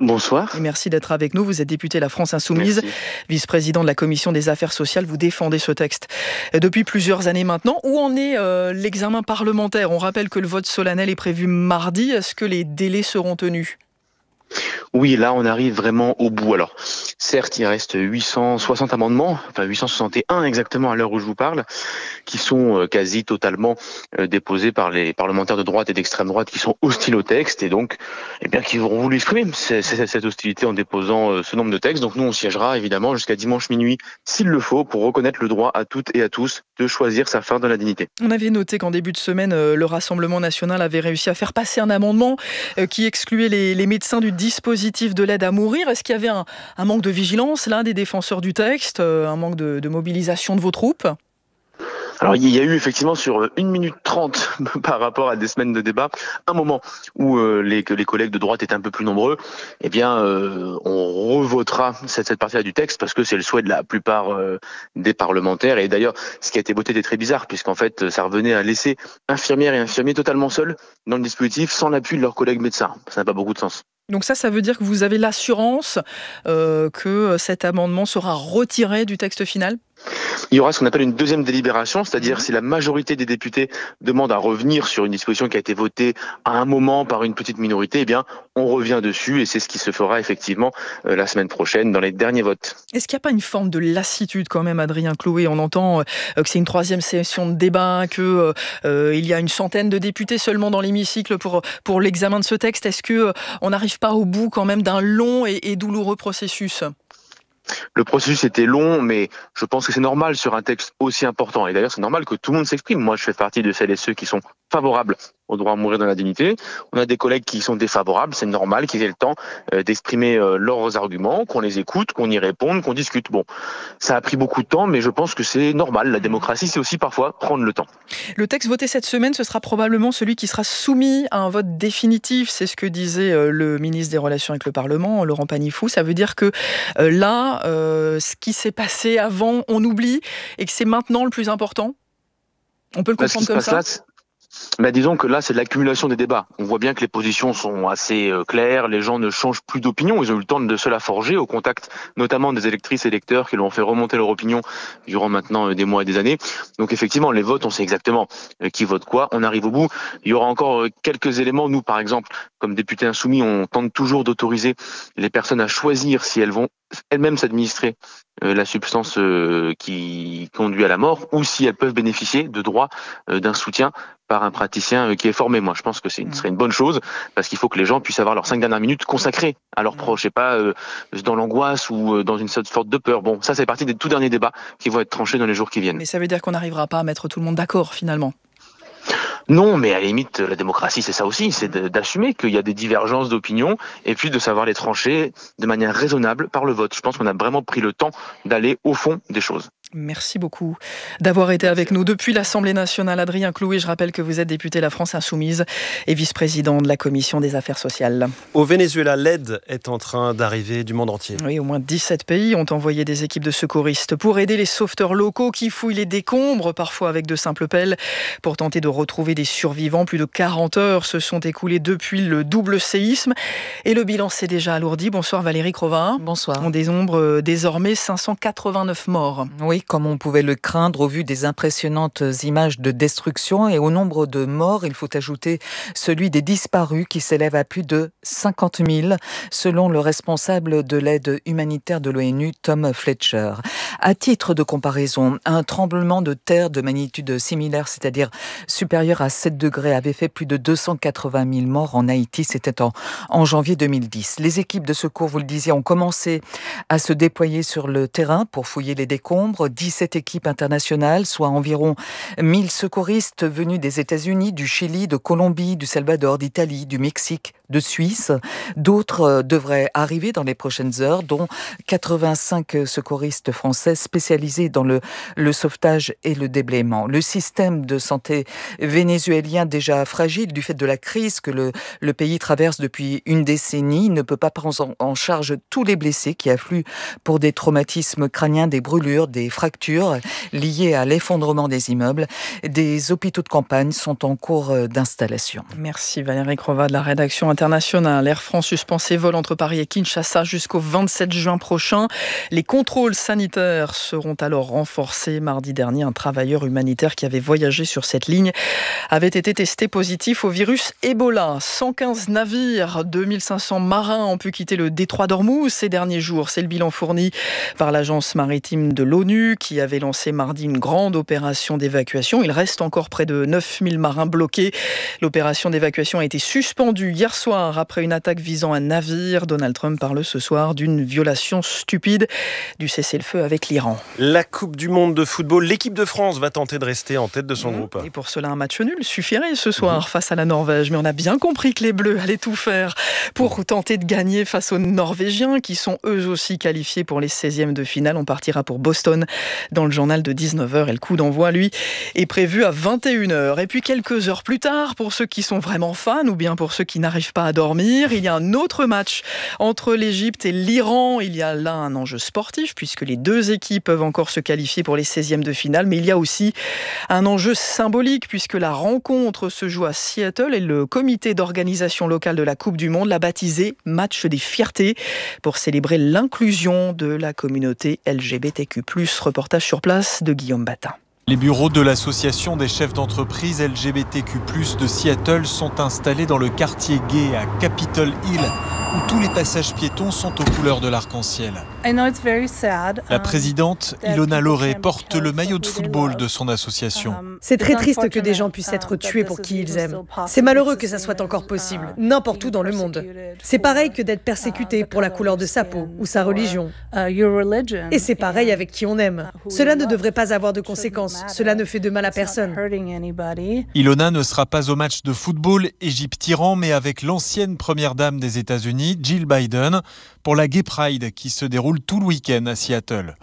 Bonsoir. Et merci d'être avec nous. Vous êtes député La France Insoumise, merci. Vice-président de la Commission des Affaires sociales. Vous défendez ce texte depuis plusieurs années maintenant. Où en est euh, l'examen parlementaire ? On rappelle que le vote solennel est prévu mardi. Est-ce que les délais seront tenus ? Oui, là, on arrive vraiment au bout. Alors, certes, il reste huit cent soixante amendements, enfin huit cent soixante et un exactement à l'heure où je vous parle, qui sont quasi totalement déposés par les parlementaires de droite et d'extrême droite qui sont hostiles au texte et donc, eh bien, qui auront voulu exprimer cette hostilité en déposant ce nombre de textes. Donc nous, on siégera évidemment jusqu'à dimanche minuit, s'il le faut, pour reconnaître le droit à toutes et à tous de choisir sa fin dans la dignité. On avait noté qu'en début de semaine, le Rassemblement national avait réussi à faire passer un amendement qui excluait les, les médecins du dispositif de l'aide à mourir. Est-ce qu'il y avait un, un manque de vigilance là des défenseurs du texte, un manque de, de mobilisation de vos troupes ? Alors il y a eu effectivement sur une minute trente par rapport à des semaines de débat, un moment où euh, les, que les collègues de droite étaient un peu plus nombreux, eh bien euh, on revotera cette, cette partie-là du texte parce que c'est le souhait de la plupart euh, des parlementaires. Et d'ailleurs, ce qui a été voté était très bizarre puisqu'en fait ça revenait à laisser infirmières et infirmiers totalement seuls dans le dispositif sans l'appui de leurs collègues médecins. Ça n'a pas beaucoup de sens. Donc ça, ça veut dire que vous avez l'assurance euh, que cet amendement sera retiré du texte final ? Il y aura ce qu'on appelle une deuxième délibération, c'est-à-dire mmh. si la majorité des députés demandent à revenir sur une disposition qui a été votée à un moment par une petite minorité, eh bien, on revient dessus et c'est ce qui se fera effectivement euh, la semaine prochaine dans les derniers votes. Est-ce qu'il n'y a pas une forme de lassitude quand même, Adrien Chloé ? On entend euh, que c'est une troisième session de débat, que euh, il y a une centaine de députés seulement dans l'hémicycle pour pour l'examen de ce texte. Est-ce que euh, on n'arrive pas au bout quand même d'un long et, et douloureux processus ? Le processus était long, mais je pense que c'est normal sur un texte aussi important. Et d'ailleurs, c'est normal que tout le monde s'exprime. Moi, je fais partie de celles et ceux qui sont favorables au droit à mourir dans la dignité. On a des collègues qui sont défavorables. C'est normal qu'ils aient le temps d'exprimer leurs arguments, qu'on les écoute, qu'on y réponde, qu'on discute. Bon, ça a pris beaucoup de temps, mais je pense que c'est normal. La démocratie, c'est aussi parfois prendre le temps. Le texte voté cette semaine, ce sera probablement celui qui sera soumis à un vote définitif. C'est ce que disait le ministre des Relations avec le Parlement, Laurent Panifoux. Ça veut dire que là, euh, ce qui s'est passé avant, on oublie, et que c'est maintenant le plus important ? On peut le comprendre comme ça ? Bah, disons que là, c'est l'accumulation des débats. On voit bien que les positions sont assez euh, claires, les gens ne changent plus d'opinion, ils ont eu le temps de se la forger au contact notamment des électrices et électeurs qui leur ont fait remonter leur opinion durant maintenant euh, des mois et des années. Donc effectivement, les votes, on sait exactement euh, qui vote quoi, on arrive au bout. Il y aura encore euh, quelques éléments. Nous, par exemple, comme députés insoumis, on tente toujours d'autoriser les personnes à choisir si elles vont elles-mêmes s'administrer euh, la substance euh, qui conduit à la mort ou si elles peuvent bénéficier de droits euh, d'un soutien par un praticien euh, qui est formé. Moi, je pense que c'est une, ce serait une bonne chose parce qu'il faut que les gens puissent avoir leurs cinq dernières minutes consacrées à leurs proches et pas euh, dans l'angoisse ou euh, dans une sorte de peur. Bon, ça, c'est partie des tout derniers débats qui vont être tranchés dans les jours qui viennent. Mais ça veut dire qu'on n'arrivera pas à mettre tout le monde d'accord, finalement. Non, mais à la limite, la démocratie, c'est ça aussi, c'est d'assumer qu'il y a des divergences d'opinion et puis de savoir les trancher de manière raisonnable par le vote. Je pense qu'on a vraiment pris le temps d'aller au fond des choses. Merci beaucoup d'avoir été avec nous depuis l'Assemblée nationale. Adrien Chloé, je rappelle que vous êtes député La France Insoumise et vice-président de la Commission des Affaires sociales. Au Venezuela, l'aide est en train d'arriver du monde entier. Oui, au moins dix-sept pays ont envoyé des équipes de secouristes pour aider les sauveteurs locaux qui fouillent les décombres, parfois avec de simples pelles, pour tenter de retrouver des survivants. Plus de quarante heures se sont écoulées depuis le double séisme et le bilan s'est déjà alourdi. Bonsoir Valérie Crova. Bonsoir. On dénombre désormais cinq cent quatre-vingt-neuf morts. Oui, comme on pouvait le craindre au vu des impressionnantes images de destruction. Et au nombre de morts, il faut ajouter celui des disparus qui s'élève à plus de cinquante mille, selon le responsable de l'aide humanitaire de l'ONU, Tom Fletcher. À titre de comparaison, un tremblement de terre de magnitude similaire, c'est-à-dire supérieur à sept degrés, avait fait plus de deux cent quatre-vingt mille morts en Haïti. C'était en, en janvier deux mille dix. Les équipes de secours, vous le disiez, ont commencé à se déployer sur le terrain pour fouiller les décombres. dix-sept équipes internationales, soit environ mille secouristes venus des États-Unis, du Chili, de Colombie, du Salvador, d'Italie, du Mexique, de Suisse. D'autres devraient arriver dans les prochaines heures, dont quatre-vingt-cinq secouristes français spécialisés dans le, le sauvetage et le déblaiement. Le système de santé vénézuélien, déjà fragile du fait de la crise que le, le pays traverse depuis une décennie, ne peut pas prendre en, en charge tous les blessés qui affluent pour des traumatismes crâniens, des brûlures, des fractures liées à l'effondrement des immeubles. Des hôpitaux de campagne sont en cours d'installation. Merci Valérie Crova de la rédaction international. Air France suspend ses vols entre Paris et Kinshasa jusqu'au vingt-sept juin prochain. Les contrôles sanitaires seront alors renforcés. Mardi dernier, un travailleur humanitaire qui avait voyagé sur cette ligne avait été testé positif au virus Ebola. cent quinze navires, deux mille cinq cents marins ont pu quitter le détroit d'Ormuz ces derniers jours. C'est le bilan fourni par l'agence maritime de l'ONU qui avait lancé mardi une grande opération d'évacuation. Il reste encore près de neuf mille marins bloqués. L'opération d'évacuation a été suspendue hier soir après une attaque visant un navire. Donald Trump parle ce soir d'une violation stupide du cessez-le-feu avec l'Iran. La Coupe du Monde de football, l'équipe de France va tenter de rester en tête de son mmh. groupe. Et pour cela, un match nul suffirait ce soir mmh. face à la Norvège. Mais on a bien compris que les Bleus allaient tout faire pour tenter de gagner face aux Norvégiens qui sont eux aussi qualifiés pour les seizièmes de finale. On partira pour Boston dans le journal de dix-neuf heures et le coup d'envoi, lui, est prévu à vingt et une heures. Et puis quelques heures plus tard, pour ceux qui sont vraiment fans ou bien pour ceux qui n'arrivent pas à dormir, il y a un autre match entre l'Égypte et l'Iran. Il y a là un enjeu sportif puisque les deux équipes peuvent encore se qualifier pour les seizièmes de finale, mais il y a aussi un enjeu symbolique puisque la rencontre se joue à Seattle et le comité d'organisation locale de la Coupe du Monde l'a baptisé Match des fiertés pour célébrer l'inclusion de la communauté L G B T Q plus. Reportage sur place de Guillaume Batin. Les bureaux de l'association des chefs d'entreprise L G B T Q plus de Seattle sont installés dans le quartier gay à Capitol Hill, où tous les passages piétons sont aux couleurs de l'arc-en-ciel. La présidente, Ilona Loré, porte le maillot de football de son association. C'est très triste que des gens puissent être tués pour qui ils aiment. C'est malheureux que ça soit encore possible, n'importe où dans le monde. C'est pareil que d'être persécuté pour la couleur de sa peau ou sa religion. Et c'est pareil avec qui on aime. Cela ne devrait pas avoir de conséquences. Cela ne fait de mal à personne. Ilona ne sera pas au match de football Égypte-Iran, mais avec l'ancienne première dame des États-Unis, Jill Biden, pour la Gay Pride qui se déroule tout le week-end à Seattle.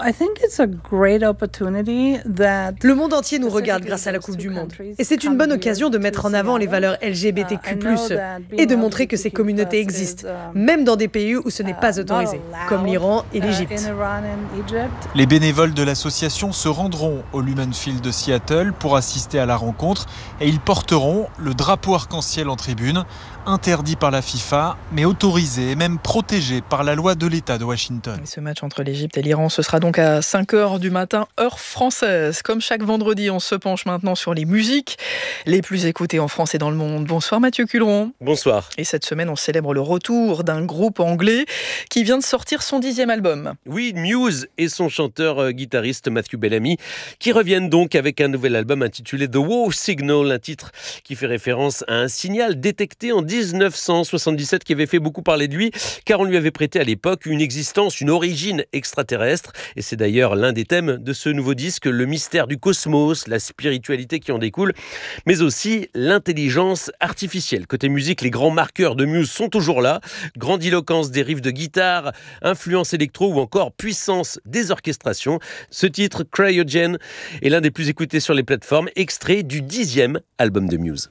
Le monde entier nous regarde grâce à la Coupe du Monde. Et c'est une bonne occasion de mettre en avant les valeurs L G B T Q plus, et de montrer que ces communautés existent, même dans des pays où ce n'est pas autorisé, comme l'Iran et l'Égypte. Les bénévoles de l'association se rendront au Lumen Field de Seattle pour assister à la rencontre et ils porteront le drapeau arc-en-ciel en tribune, interdit par la FIFA, mais autorisé et même protégé par la loi de l'État de Washington. Et ce match entre l'Égypte et l'Iran, ce sera donc à cinq heures du matin, heure française. Comme chaque vendredi, on se penche maintenant sur les musiques les plus écoutées en France et dans le monde. Bonsoir Mathieu Culeron. Bonsoir. Et cette semaine, on célèbre le retour d'un groupe anglais qui vient de sortir son dixième album. Oui, Muse et son chanteur-guitariste Matthew Bellamy qui reviennent donc avec un nouvel album intitulé The Wow Signal, un titre qui fait référence à un signal détecté en dix-neuf cent soixante-dix-sept qui avait fait beaucoup parler de lui car on lui avait prêté à l'époque une existence, une origine extraterrestre et c'est d'ailleurs l'un des thèmes de ce nouveau disque, le mystère du cosmos, la spiritualité qui en découle, mais aussi l'intelligence artificielle. Côté musique, les grands marqueurs de Muse sont toujours là, grandiloquence des riffs de guitare, influence électro ou encore puissance des orchestrations. Ce titre, Cryogen, est l'un des plus écoutés sur les plateformes, extrait du dixième album de Muse.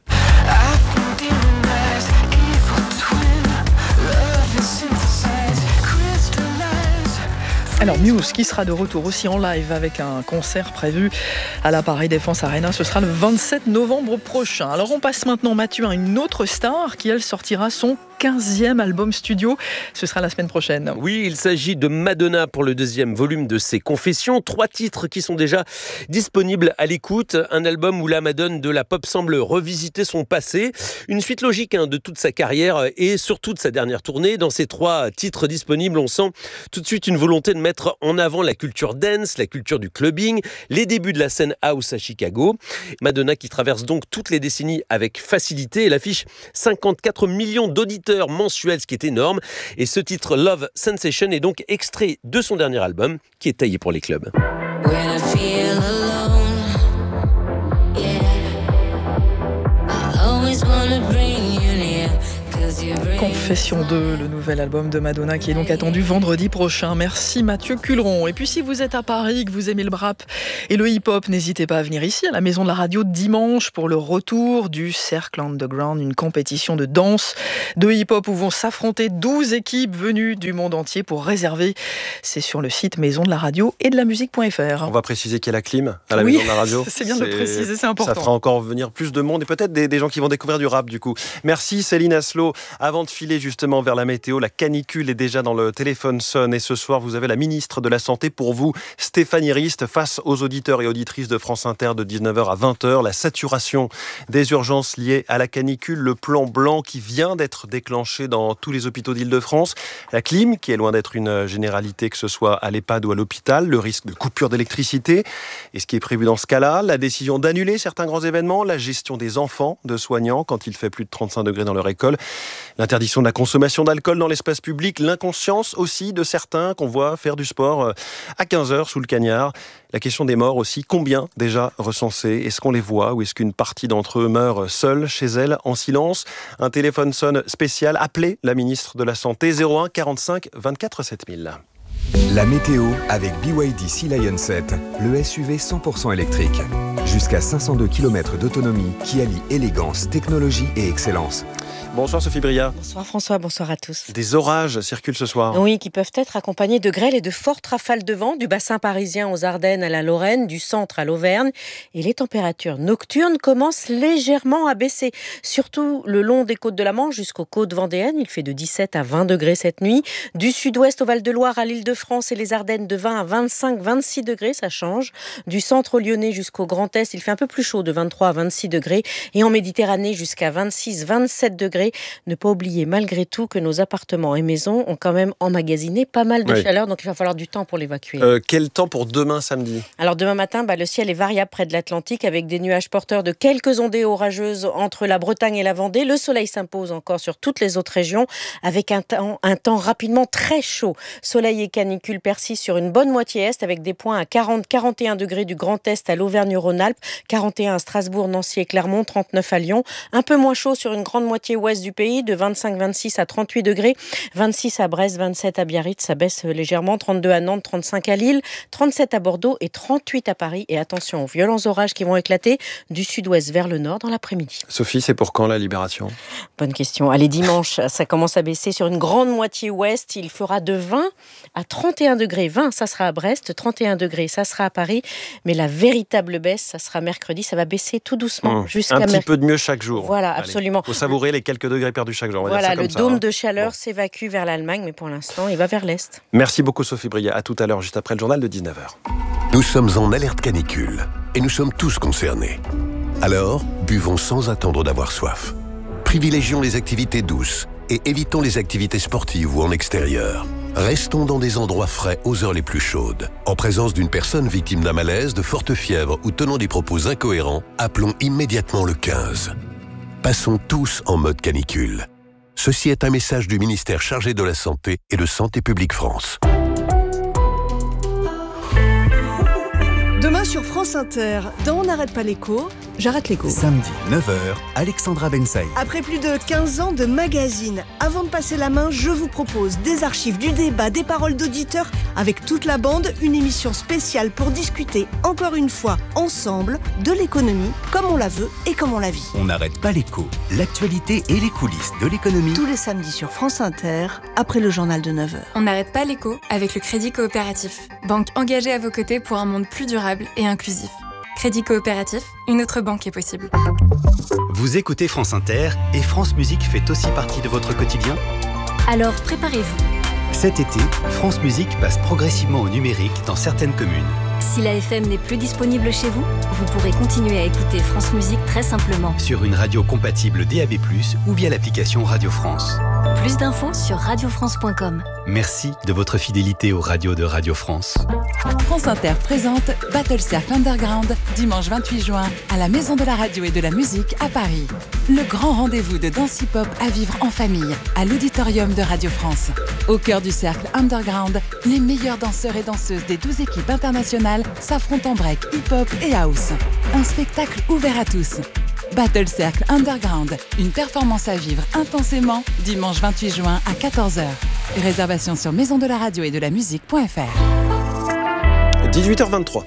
Alors Muse qui sera de retour aussi en live avec un concert prévu à la Paris Défense Arena. Ce sera le vingt-sept novembre prochain. Alors on passe maintenant Mathieu à une autre star qui elle sortira son quinzième album studio. Ce sera la semaine prochaine. Oui, il s'agit de Madonna pour le deuxième volume de ses Confessions. Trois titres qui sont déjà disponibles à l'écoute. Un album où la Madone de la pop semble revisiter son passé. Une suite logique hein, de toute sa carrière et surtout de sa dernière tournée. Dans ces trois titres disponibles, on sent tout de suite une volonté de mettre en avant la culture dance, la culture du clubbing, les débuts de la scène house à Chicago. Madonna qui traverse donc toutes les décennies avec facilité. Elle affiche cinquante-quatre millions d'auditeurs mensuels, ce qui est énorme. Et ce titre Love Sensation est donc extrait de son dernier album qui est taillé pour les clubs. Confession deux, le nouvel album de Madonna qui est donc attendu vendredi prochain. Merci Mathieu Culeron. Et puis si vous êtes à Paris, que vous aimez le rap et le hip-hop, n'hésitez pas à venir ici à la Maison de la Radio dimanche pour le retour du Cercle Underground, une compétition de danse, de hip-hop où vont s'affronter douze équipes venues du monde entier pour réserver. C'est sur le site maison de la radio et de la musique point f r. On va préciser qu'il y a la clim à la oui, Maison de la Radio. c'est bien de le préciser, c'est important. Ça fera encore venir plus de monde et peut-être des, des gens qui vont découvrir du rap du coup. Merci Céline Aslo. Avant de filer justement vers la météo, la canicule est déjà dans le téléphone sonne et ce soir vous avez la ministre de la Santé pour vous, Stéphanie Rist, face aux auditeurs et auditrices de France Inter de dix-neuf heures à vingt heures. La saturation des urgences liées à la canicule, le plan blanc qui vient d'être déclenché dans tous les hôpitaux d'Île-de-France, la clim qui est loin d'être une généralité que ce soit à l'EHPAD ou à l'hôpital, le risque de coupure d'électricité et ce qui est prévu dans ce cas-là, la décision d'annuler certains grands événements, la gestion des enfants de soignants quand il fait plus de trente-cinq degrés dans leur école, l'interdiction de la consommation d'alcool dans l'espace public, l'inconscience aussi de certains qu'on voit faire du sport à quinze heures sous le cagnard. La question des morts aussi, combien déjà recensés? Est-ce qu'on les voit ou est-ce qu'une partie d'entre eux meurt seuls chez elle, en silence? Un téléphone sonne spécial, appelez la ministre de la Santé, zéro un quarante-cinq vingt-quatre sept mille. La météo avec B Y D Sea Lion sept, le S U V cent pour cent électrique. Jusqu'à cinq cent deux kilomètres d'autonomie qui allie élégance, technologie et excellence. Bonsoir Sophie Bria. Bonsoir François, bonsoir à tous. Des orages circulent ce soir. Oui, qui peuvent être accompagnés de grêles et de fortes rafales de vent du bassin parisien aux Ardennes à la Lorraine, du centre à l'Auvergne. Et les températures nocturnes commencent légèrement à baisser, surtout le long des côtes de la Manche jusqu'aux côtes vendéennes. Il fait de dix-sept à vingt degrés cette nuit. Du sud-ouest au Val-de-Loire à l'Île-de-France et les Ardennes de vingt à vingt-cinq, vingt-six degrés, ça change. Du centre au Lyonnais jusqu'au Grand Est, il fait un peu plus chaud de vingt-trois à vingt-six degrés. Et en Méditerranée jusqu'à vingt-six, vingt-sept degrés. Ne pas oublier malgré tout que nos appartements et maisons ont quand même emmagasiné pas mal de oui. chaleur, donc il va falloir du temps pour l'évacuer. Euh, quel temps pour demain samedi? Alors demain matin, bah, le ciel est variable près de l'Atlantique avec des nuages porteurs de quelques ondées orageuses entre la Bretagne et la Vendée. Le soleil s'impose encore sur toutes les autres régions avec un temps, un temps rapidement très chaud. Soleil et canicule persistent sur une bonne moitié est avec des points à quarante à quarante et un degrés du Grand Est à l'Auvergne-Rhône-Alpes, quarante et un à Strasbourg, Nancy et Clermont, trente-neuf à Lyon. Un peu moins chaud sur une grande moitié ouest du pays, de vingt-cinq à vingt-six à trente-huit degrés, vingt-six à Brest, vingt-sept à Biarritz, ça baisse légèrement, trente-deux à Nantes, trente-cinq à Lille, trente-sept à Bordeaux et trente-huit à Paris. Et attention aux violents orages qui vont éclater du sud-ouest vers le nord dans l'après-midi. Sophie, c'est pour quand la libération? Bonne question. Allez, dimanche, ça commence à baisser sur une grande moitié ouest. Il fera de vingt à trente et un degrés. vingt, ça sera à Brest, trente et un degrés, ça sera à Paris. Mais la véritable baisse, ça sera mercredi. Ça va baisser tout doucement mmh. jusqu'à un petit mer... peu de mieux chaque jour. Voilà, absolument. Il faut savourer les quelques degrés perdus chaque jour. On va voilà, dire ça le comme ça, dôme hein. de chaleur bon. s'évacue vers l'Allemagne, mais pour l'instant, il va vers l'Est. Merci beaucoup Sophie Bria. À tout à l'heure, juste après le journal de dix-neuf heures. Nous sommes en alerte canicule et nous sommes tous concernés. Alors, buvons sans attendre d'avoir soif. Privilégions les activités douces et évitons les activités sportives ou en extérieur. Restons dans des endroits frais aux heures les plus chaudes. En présence d'une personne victime d'un malaise, de forte fièvre ou tenant des propos incohérents, appelons immédiatement le quinze. Passons tous en mode canicule. Ceci est un message du ministère chargé de la Santé et de Santé publique France. Demain sur France Inter, dans On n'arrête pas l'écho, j'arrête l'écho. Samedi, neuf heures, Alexandra Bensaï. Après plus de quinze ans de magazine, avant de passer la main, je vous propose des archives, du débat, des paroles d'auditeurs, avec toute la bande, une émission spéciale pour discuter, encore une fois, ensemble, de l'économie, comme on la veut et comme on la vit. On n'arrête pas l'écho, l'actualité et les coulisses de l'économie. Tous les samedis sur France Inter, après le journal de neuf heures. On n'arrête pas l'écho avec le Crédit Coopératif, banque engagée à vos côtés pour un monde plus durable et inclusif. Crédit Coopératif, une autre banque est possible. Vous écoutez France Inter et France Musique fait aussi partie de votre quotidien? Alors préparez-vous. Cet été, France Musique passe progressivement au numérique dans certaines communes. Si la F M n'est plus disponible chez vous, vous pourrez continuer à écouter France Musique très simplement. Sur une radio compatible D A B plus, ou via l'application Radio France. Plus d'infos sur radio france point com. Merci de votre fidélité aux radios de Radio France. France Inter présente Battle Cercle Underground, dimanche vingt-huit juin, à la Maison de la Radio et de la Musique à Paris. Le grand rendez-vous de danse hip-hop à vivre en famille, à l'auditorium de Radio France. Au cœur du Cercle Underground, les meilleurs danseurs et danseuses des douze équipes internationales s'affrontent en break, hip-hop et house. Un spectacle ouvert à tous. Battle Cercle Underground, une performance à vivre intensément, dimanche vingt-huit juin à quatorze heures. Réservation sur maison de la radio et de la musique point f r. dix-huit heures vingt-trois.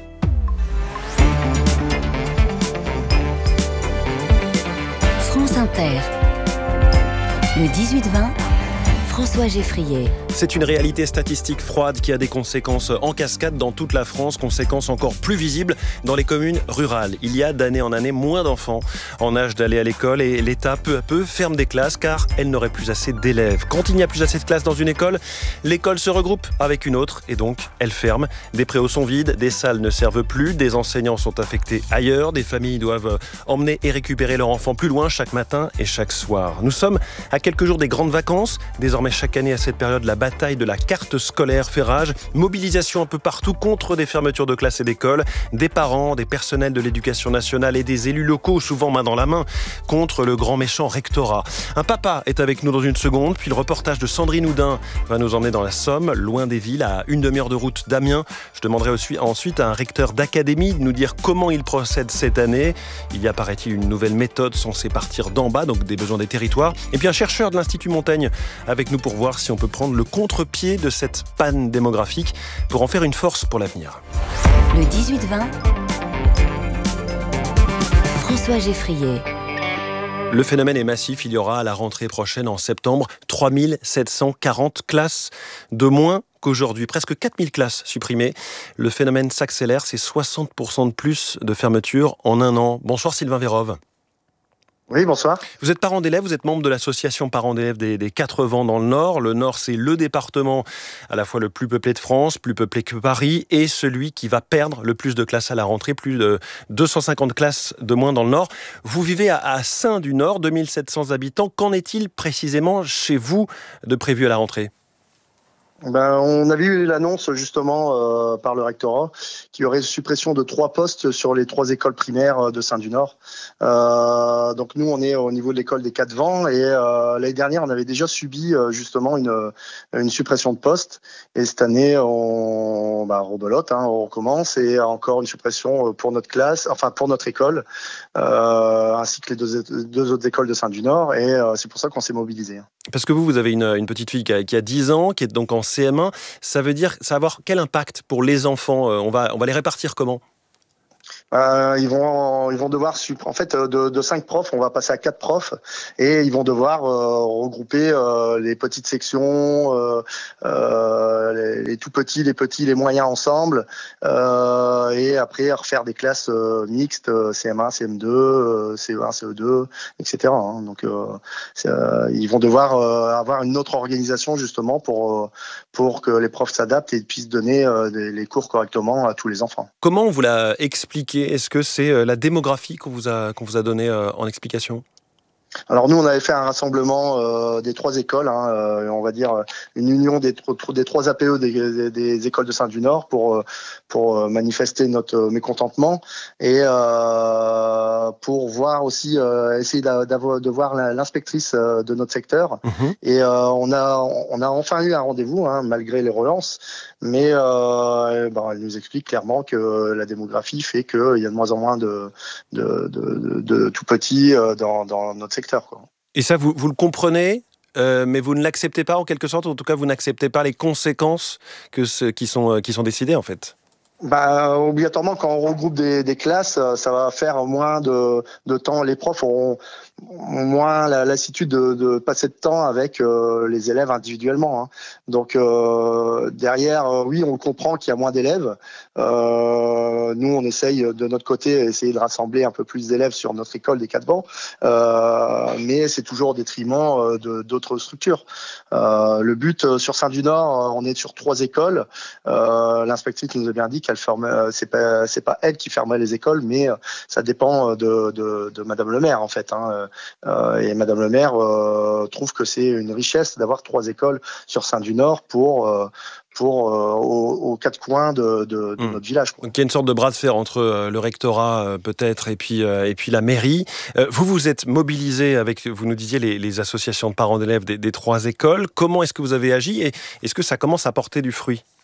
France Inter. Le dix-huit vingt, François Geffrier. C'est une réalité statistique froide qui a des conséquences en cascade dans toute la France, conséquences encore plus visibles dans les communes rurales. Il y a d'année en année moins d'enfants en âge d'aller à l'école et l'État peu à peu ferme des classes car elle n'aurait plus assez d'élèves. Quand il n'y a plus assez de classes dans une école, l'école se regroupe avec une autre et donc elle ferme. Des préaux sont vides, des salles ne servent plus, des enseignants sont affectés ailleurs, des familles doivent emmener et récupérer leurs enfants plus loin chaque matin et chaque soir. Nous sommes à quelques jours des grandes vacances. Désormais, chaque année à cette période, la bataille de la carte scolaire fait rage. Mobilisation un peu partout contre des fermetures de classes et d'écoles. Des parents, des personnels de l'éducation nationale et des élus locaux, souvent main dans la main, contre le grand méchant rectorat. Un papa est avec nous dans une seconde, puis le reportage de Sandrine Houdin va nous emmener dans la Somme, loin des villes, à une demi-heure de route d'Amiens. Je demanderai ensuite à un recteur d'académie de nous dire comment il procède cette année. Il y a, paraît-il, une nouvelle méthode censée partir d'en bas, donc des besoins des territoires. Et puis un chercheur de l'Institut Montaigne avec nous pour voir si on peut prendre le contre-pied de cette panne démographique pour en faire une force pour l'avenir. Le dix-huit vingt, François Geffrier. Le phénomène est massif. Il y aura à la rentrée prochaine en septembre trois mille sept cent quarante classes de moins qu'aujourd'hui. Presque quatre mille classes supprimées. Le phénomène s'accélère. C'est soixante pour cent de plus de fermetures en un an. Bonsoir Sylvain Vérove. Oui, bonsoir. Vous êtes parent d'élèves, vous êtes membre de l'association parents d'élèves des, des Quatre Vents dans le Nord. Le Nord, c'est le département à la fois le plus peuplé de France, plus peuplé que Paris, et celui qui va perdre le plus de classes à la rentrée, plus de deux cent cinquante classes de moins dans le Nord. Vous vivez à, à Saint-du-Nord, deux mille sept cents habitants. Qu'en est-il précisément chez vous de prévu à la rentrée ? Ben, on avait eu l'annonce justement euh, par le rectorat qu'il y aurait suppression de trois postes sur les trois écoles primaires de Saint-du-Nord. Euh, donc nous, on est au niveau de l'école des Quatre Vents et euh, l'année dernière, on avait déjà subi euh, justement une, une suppression de postes. Et cette année, on bah, rebelote, hein, on recommence et encore une suppression pour notre classe, enfin pour notre école, euh, ainsi que les deux, deux autres écoles de Saint-du-Nord. Et euh, c'est pour ça qu'on s'est mobilisé. Parce que vous, vous avez une, une petite fille qui a, qui a dix ans, qui est donc en C M un. Ça veut dire, ça va avoir quel impact pour les enfants ? On va, on va les répartir comment ? Euh, ils vont, ils vont devoir, en fait, de, de cinq profs, on va passer à quatre profs, et ils vont devoir euh, regrouper euh, les petites sections, euh, euh, les, les tout petits, les petits, les moyens ensemble, euh, et après refaire des classes euh, mixtes, C M un, C M deux, euh, C E un, C E deux, et cetera. Hein. Donc, euh, euh, ils vont devoir euh, avoir une autre organisation justement pour euh, pour que les profs s'adaptent et puissent donner euh, des, les cours correctement à tous les enfants. Comment on vous l'a expliqué ? Est-ce que c'est la démographie qu'on vous a, qu'on vous a donnée en explication ? Alors nous, on avait fait un rassemblement euh, des trois écoles, hein, euh, on va dire une union des, des trois A P E des, des, des écoles de Saint-du-Nord pour pour manifester notre mécontentement et euh, pour voir aussi euh, essayer d'avoir de voir l'inspectrice de notre secteur. Mmh. Et euh, on a on a enfin eu un rendez-vous, hein, malgré les relances, mais euh, ben, elle nous explique clairement que la démographie fait qu'il y a de moins en moins de de de, de, de tout petits dans dans notre secteur. Quoi. Et ça, vous, vous le comprenez, euh, mais vous ne l'acceptez pas en quelque sorte, en tout cas, vous n'acceptez pas les conséquences que ce, qui, sont, qui sont décidées, en fait. Bah, obligatoirement, quand on regroupe des, des classes, ça va faire moins de, de temps. Les profs auront moins la lassitude de, de passer de temps avec euh, les élèves individuellement. Hein. Donc euh, derrière, euh, oui, on comprend qu'il y a moins d'élèves. Euh, nous, on essaye de notre côté essayer de rassembler un peu plus d'élèves sur notre école des Quatre Vents, euh, mais c'est toujours au détriment de d'autres structures. Euh, le but sur Saint-du-Nord, on est sur trois écoles. Euh, l'inspectrice nous a bien dit qu'elle fermait. C'est pas c'est pas elle qui fermait les écoles, mais ça dépend de de, de Madame le maire en fait. Hein. Euh, et Madame le maire euh, trouve que c'est une richesse d'avoir trois écoles sur Saint-du-Nord pour euh, pour euh, aux, aux quatre coins de, de, de mmh. notre village. Quoi. Donc il y a une sorte de bras de fer entre euh, le rectorat euh, peut-être et puis euh, et puis la mairie. Euh, vous vous êtes mobilisé avec, vous nous disiez, les, les associations de parents d'élèves des, des trois écoles. Comment est-ce que vous avez agi et est-ce que ça commence à porter du fruit ?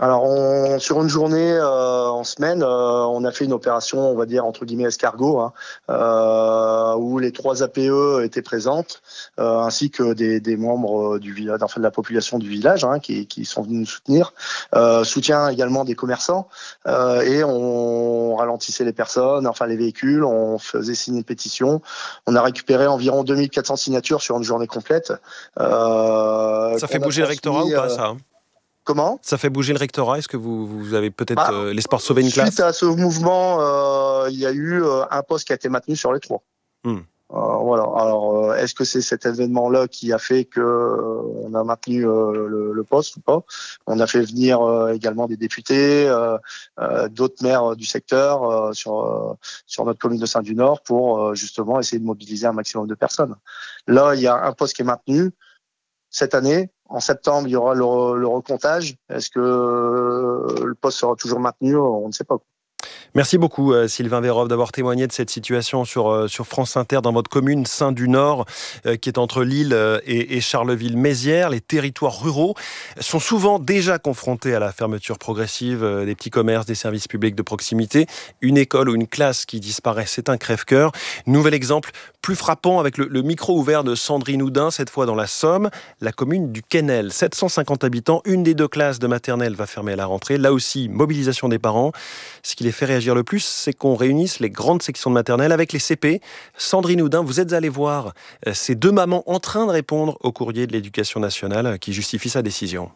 Alors, on, sur une journée euh, en semaine, euh, on a fait une opération, on va dire, entre guillemets, escargot, hein, euh, où les trois A P E étaient présentes, euh, ainsi que des, des membres du village, enfin, de la population du village, hein, qui, qui sont venus nous soutenir. Euh, soutien également des commerçants, euh, et on ralentissait les personnes, enfin les véhicules, on faisait signer une pétition. On a récupéré environ deux mille quatre cents signatures sur une journée complète. Euh, ça fait bouger le rectorat ou pas, ça hein Comment ? Ça fait bouger le rectorat. Est-ce que vous, vous avez peut-être ah, euh, l'espoir de sauver une classe ? Suite à ce mouvement, euh, il y a eu euh, un poste qui a été maintenu sur les trois. Hmm. Euh, voilà. Alors, euh, est-ce que c'est cet événement-là qui a fait que euh, on a maintenu euh, le, le poste ou pas ? On a fait venir euh, également des députés, euh, euh, d'autres maires du secteur euh, sur euh, sur notre commune de Saint-du-Nord pour euh, justement essayer de mobiliser un maximum de personnes. Là, il y a un poste qui est maintenu cette année. En septembre, il y aura le, le recomptage. Est-ce que le poste sera toujours maintenu ? On ne sait pas. Merci beaucoup euh, Sylvain Vérove d'avoir témoigné de cette situation sur, euh, sur France Inter dans votre commune Saint-du-Nord euh, qui est entre Lille euh, et, et Charleville-Mézières. Les territoires ruraux sont souvent déjà confrontés à la fermeture progressive euh, des petits commerces, des services publics de proximité. Une école ou une classe qui disparaît, c'est un crève-cœur. Nouvel exemple plus frappant avec le, le micro ouvert de Sandrine Houdin, cette fois dans la Somme, la commune du Quesnel. sept cent cinquante habitants, une des deux classes de maternelle va fermer à la rentrée. Là aussi, mobilisation des parents. Ce qui les fait réagir le plus, c'est qu'on réunisse les grandes sections de maternelle avec les C P. Sandrine Houdin, vous êtes allée voir ces deux mamans en train de répondre au courrier de l'Éducation nationale qui justifie sa décision.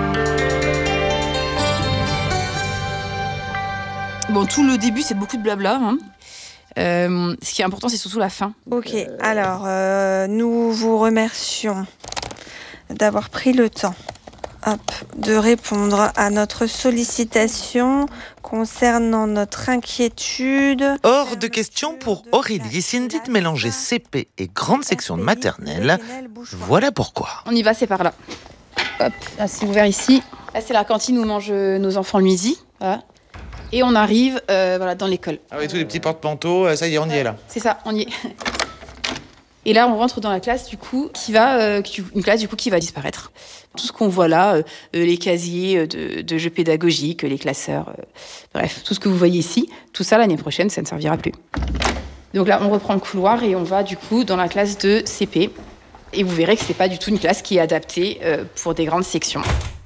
Bon, tout le début, c'est beaucoup de blabla. Hein. Euh, ce qui est important, c'est surtout la fin. Ok, alors, euh, nous vous remercions d'avoir pris le temps hop, de répondre à notre sollicitation concernant notre inquiétude. Hors de question pour Aurélie Cindy de mélanger C P et grande section de maternelle. Voilà pourquoi. On y va, c'est par là. Hop, là c'est ouvert ici. Là c'est la cantine où mangent nos enfants le midi. Voilà. Et on arrive euh, voilà, dans l'école. Ah oui, tous les petits porte-manteaux, ça y est, on y est là. C'est ça, on y est. Et là, on rentre dans la classe, du coup, qui va, euh, une classe, du coup, qui va disparaître. Tout ce qu'on voit là, euh, les casiers de, de jeux pédagogiques, les classeurs, euh, bref, tout ce que vous voyez ici, tout ça, l'année prochaine, ça ne servira plus. Donc là, on reprend le couloir et on va, du coup, dans la classe de C P. Et vous verrez que c'est pas du tout une classe qui est adaptée euh, pour des grandes sections.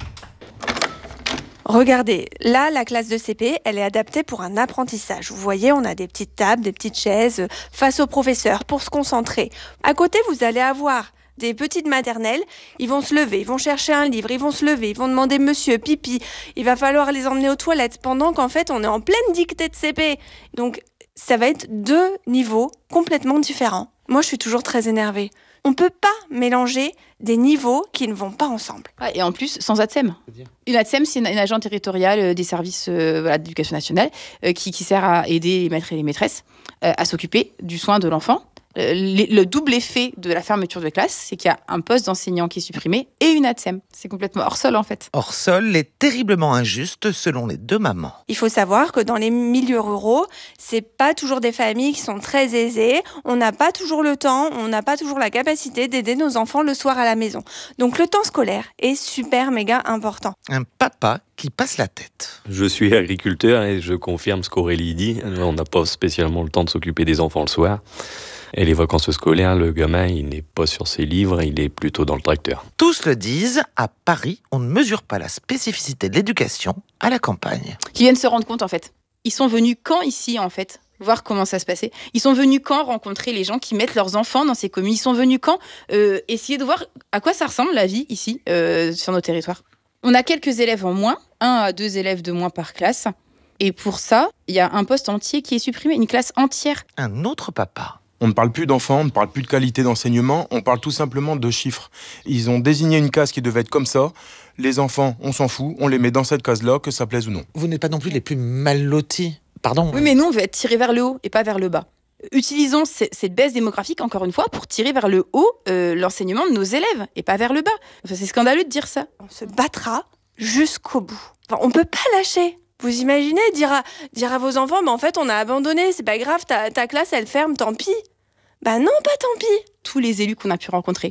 Regardez, là, la classe de C P, elle est adaptée pour un apprentissage. Vous voyez, on a des petites tables, des petites chaises face au professeur pour se concentrer. À côté, vous allez avoir des petites maternelles. Ils vont se lever, ils vont chercher un livre, ils vont se lever, ils vont demander monsieur, pipi. Il va falloir les emmener aux toilettes pendant qu'en fait, on est en pleine dictée de C P. Donc, ça va être deux niveaux complètement différents. Moi, je suis toujours très énervée. On ne peut pas mélanger des niveaux qui ne vont pas ensemble. Ah, et en plus, sans A T S E M. Une A T S E M, c'est une, une agence territoriale euh, des services euh, voilà, d'éducation nationale euh, qui, qui sert à aider les maîtres et les maîtresses euh, à s'occuper du soin de l'enfant. Euh, le, le double effet de la fermeture de classe, c'est qu'il y a un poste d'enseignant qui est supprimé et une A T S E M. C'est complètement hors sol, en fait. Hors sol est terriblement injuste selon les deux mamans. Il faut savoir que dans les milieux ruraux, c'est pas toujours des familles qui sont très aisées. On n'a pas toujours le temps, on n'a pas toujours la capacité d'aider nos enfants le soir à la maison. Donc le temps scolaire est super méga important. Un papa qui passe la tête. Je suis agriculteur et je confirme ce qu'Aurélie dit. On n'a pas spécialement le temps de s'occuper des enfants le soir. Et les vacances scolaires, le gamin, il n'est pas sur ses livres, il est plutôt dans le tracteur. Tous le disent, à Paris, on ne mesure pas la spécificité de l'éducation à la campagne. Ils viennent se rendre compte, en fait. Ils sont venus quand ici, en fait, voir comment ça se passait. Ils sont venus quand rencontrer les gens qui mettent leurs enfants dans ces communes. Ils sont venus quand euh, essayer de voir à quoi ça ressemble la vie ici, euh, sur nos territoires. On a quelques élèves en moins, un à deux élèves de moins par classe. Et pour ça, il y a un poste entier qui est supprimé, une classe entière. Un autre papa. On ne parle plus d'enfants, on ne parle plus de qualité d'enseignement, on parle tout simplement de chiffres. Ils ont désigné une case qui devait être comme ça. Les enfants, on s'en fout, on les met dans cette case-là, que ça plaise ou non. Vous n'êtes pas non plus les plus mal lotis, pardon. Oui, mais nous, on veut être tirés vers le haut et pas vers le bas. Utilisons cette baisse démographique, encore une fois, pour tirer vers le haut euh, l'enseignement de nos élèves et pas vers le bas. Enfin, c'est scandaleux de dire ça. On se battra jusqu'au bout. Enfin, on ne peut pas lâcher. Vous imaginez dire à, dire à vos enfants, bah, en fait, on a abandonné, c'est pas grave, ta, ta classe, elle ferme, tant pis. Bah non, pas tant pis. Tous les élus qu'on a pu rencontrer,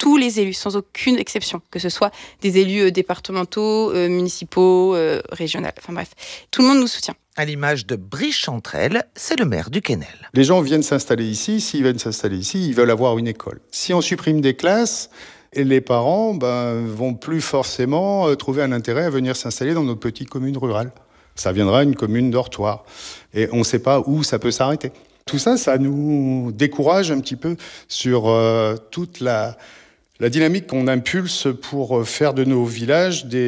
tous les élus, sans aucune exception, que ce soit des élus euh, départementaux, euh, municipaux, euh, régionaux, enfin bref, tout le monde nous soutient. À l'image de Brice Chantrel, c'est le maire du Quesnel. Les gens viennent s'installer ici, s'ils viennent s'installer ici, ils veulent avoir une école. Si on supprime des classes, et les parents ben, vont plus forcément trouver un intérêt à venir s'installer dans nos petites communes rurales. Ça viendra une commune dortoir. Et on ne sait pas où ça peut s'arrêter. Tout ça, ça nous décourage un petit peu sur euh, toute la, la dynamique qu'on impulse pour faire de nos villages des